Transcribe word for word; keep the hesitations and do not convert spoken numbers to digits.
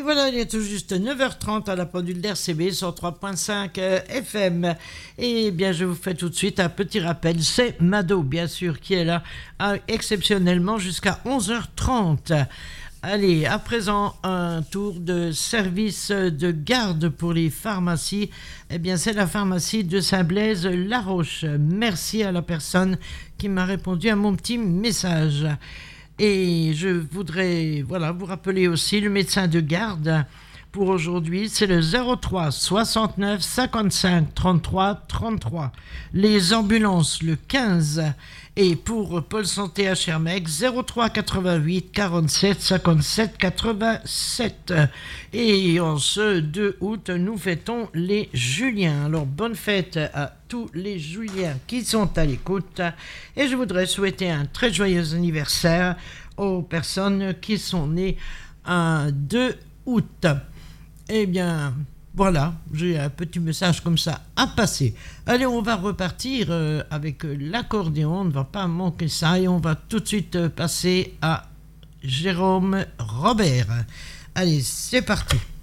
voilà, il est tout juste neuf heures trente à la pendule d'R C B sur trois virgule cinq euh, F M. Et bien, je vous fais tout de suite un petit rappel. C'est Mado, bien sûr, qui est là euh, exceptionnellement jusqu'à onze heures trente. Allez, à présent, un tour de service de garde pour les pharmacies. Eh bien, c'est la pharmacie de Saint-Blaise-la-Roche. Merci à la personne qui m'a répondu à mon petit message. Et je voudrais voilà, vous rappeler aussi le médecin de garde pour aujourd'hui, c'est le zéro trois soixante-neuf cinquante-cinq trente-trois trente-trois. Les ambulances, le quinze. Et pour Pôle Santé à Schermec, zéro trois quatre-vingt-huit quarante-sept cinquante-sept quatre-vingt-sept. Et en ce deux août, nous fêtons les Juliens. Alors, bonne fête à tous les Juliens qui sont à l'écoute. Et je voudrais souhaiter un très joyeux anniversaire aux personnes qui sont nées un deux août. Eh bien, voilà, j'ai un petit message comme ça à passer. Allez, on va repartir euh, avec l'accordéon, on ne va pas manquer ça, et on va tout de suite euh, passer à Jérôme Robert. Allez, c'est parti.